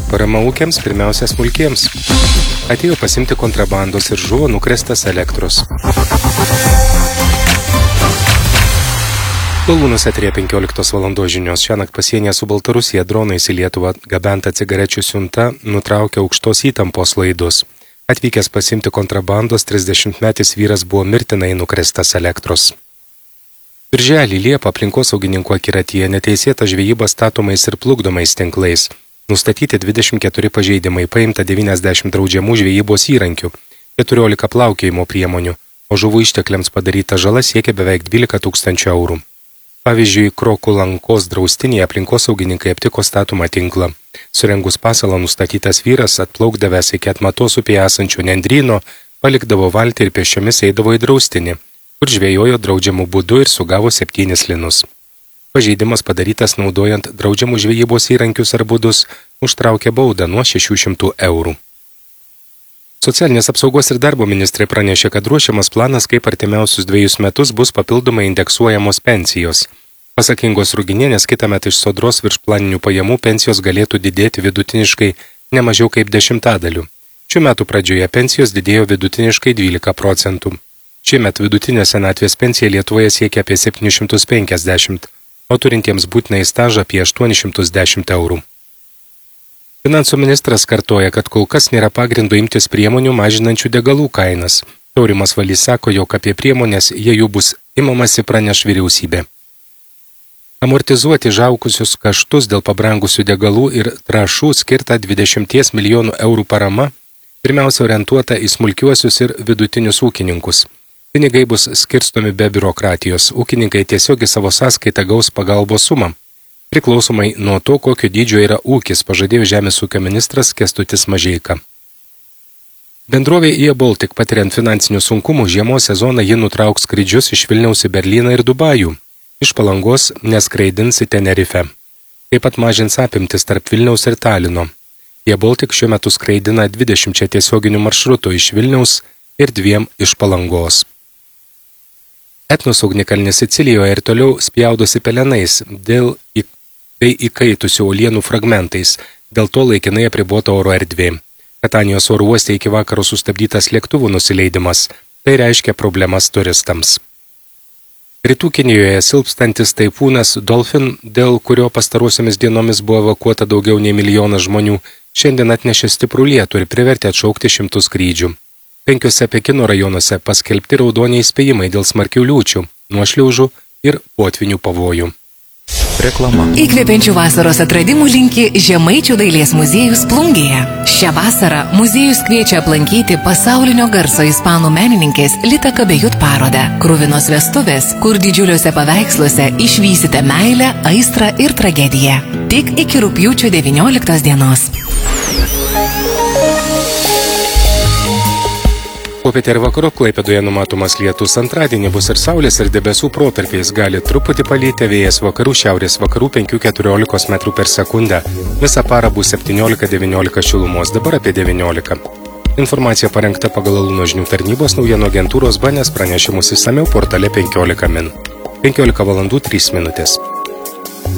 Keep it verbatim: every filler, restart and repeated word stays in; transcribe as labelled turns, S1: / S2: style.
S1: parama ūkiams, pirmiausia smulkiems. Atėjo pasimti kontrabandos ir žuvo nukrestas elektros. Galūnus eterėje penkioliktos valandos žinios. Šiąnakt pasienyje su Baltarusija dronais į Lietuvą gabenta cigarečių siunta nutraukė aukštos įtampos laidus. Atvykęs pasimti kontrabandos, trisdešimtmetis vyras buvo mirtinai nukrestas elektros. Birželį Liepą aplinkosaugininkų akiratyje neteisėta žvejyba statomais ir plukdomais tinklais. Nustatyti dvidešimt keturi pažeidimai, paimta devyniasdešimt draudžiamų žvejybos įrankių, keturiolika plaukėjimo priemonių, o žuvų ištekliams padaryta žala siekia beveik dvylika tūkstančių eurų. Pavyzdžiui, Krokų Lankos draustinėje aplinkosaugininkai aptiko statomą tinklą. Surengus pasalą nustatytas vyras, atplaukdavęs iki Atmatos upėje esančio nendryno, palikdavo valtį ir pėsčiomis eidavo į draustinį, kur žvejojo draudžiamų būdu ir sugavo septynis linus. Pažeidimas padarytas naudojant draudžiamų žvejybos įrankius ar būdus, užtraukė baudą nuo šešių šimtų eurų. Socialinės apsaugos ir darbo ministrė pranešė, kad ruošiamas planas, kaip artimiausius dviejus metus bus papildomai indeksuojamos pensijos. Pasak Ingos Ruginienės, kitąmet iš sodros virš planinių pajamų pensijos galėtų didėti vidutiniškai ne mažiau kaip dešimtadaliu. Šių metų pradžioje pensijos didėjo vidutiniškai dvylika procentų. Šiemet vidutinė senatvės pensija Lietuvoje siekia apie septynis šimtus penkiasdešimt, o turintiems būtinai stažą apie aštuonis šimtus dešimt eurų. Finansų ministras kartoja, kad kol kas nėra pagrindo imtis priemonių mažinančių degalų kainas. Taurimas Valys sako, jog apie priemonės, jei jų bus imamasi, praneš vyriausybė. Amortizuoti žaukusius kaštus dėl pabrangusių degalų ir trąšų skirta dvidešimties milijonų eurų parama, pirmiausia orientuota į smulkiuosius ir vidutinius ūkininkus. Pinigai bus skirstomi be biurokratijos. Ūkininkai tiesiog į savo sąskaitą gaus pagalbos sumą. Priklausomai nuo to, kokio dydžio yra ūkis, pažadėjo žemės ūkio ministras Kęstutis Mažeika. Bendrovė Air Baltic, patiriant finansinių sunkumų, žiemos sezoną ji nutrauks skrydžius iš Vilniaus į Berlyną ir Dubajų. Iš Palangos neskraidins į Tenerife. Taip pat mažins apimtis tarp Vilniaus ir Talino. Air Baltic šiuo metu skraidina dvidešimt tiesioginių maršrutų iš Vilniaus ir dviem iš Palangos. Etnos ugnikalnis Sicilijoje ir toliau spjaudosi pelenais dėl bei įkaitusių uolienų fragmentais, dėl to laikinai apribota oro erdvė. Katanijos oro uoste iki vakaro sustabdytas lėktuvų nusileidimas, tai reiškia problemas turistams. Rytų Kinijoje silpstantis taifūnas Dolphin, dėl kurio pastarosiomis dienomis buvo evakuota daugiau nei milijonas žmonių, šiandien atnešė stiprų lietų ir privertė atšaukti šimtus skrydžių. Penkiuose Pekino rajonuose paskelbti raudoniai įspėjimai dėl smarkių liūčių, nuošliaužų ir potvinių pavojų.
S2: Reklama.
S3: Įkvepiančių vasaros atradimų linki Žemaičių dailės muziejus Plungėje. Šią vasarą muziejus kviečia aplankyti pasaulinio garso ispanų menininkės Lita Kabejut parodą Kruvinos vestuvės, kur didžiuliuose paveiksluose išvysite meilę, aistrą ir tragediją. Tik iki rugpjūčio devynioliktos dienos.
S1: Popietę ir vakarop Klaipėdoje numatomas lietus, antradienį bus ir saulės ir debesų protarpiais, gali truputį palyti, vėjas vakarų šiaurės vakarų penki keturiolikos metrų per sekundę. Visą parą bus septyniolika devyniolika šilumos, dabar apie devyniolika. Informacija parengta pagal Alūno žinių tarnybos naujienų agentūros B N S pranešimus išsamiau portale penkiolika min. penkiolika valandų trys minutės.